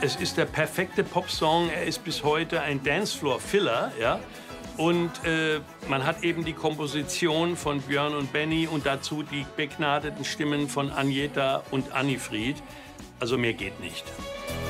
Es ist der perfekte Popsong. Er ist bis heute ein Dancefloor-Filler, ja. Und man hat eben die Komposition von Björn und Benny und dazu die begnadeten Stimmen von Agneta und Annifried. Also mehr geht nicht.